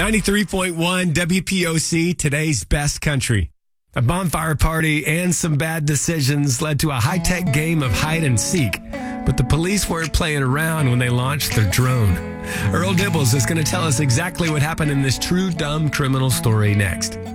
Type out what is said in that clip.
93.1 WPOC, today's best country. A bonfire party and some bad decisions led to a high-tech game of hide and seek, but the police weren't playing around when they launched their drone. Earl Dibbles is going to tell us exactly what happened in this true dumb criminal story next.